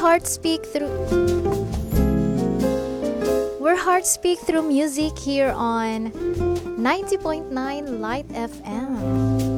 hearts speak through music here on 90.9 Light FM.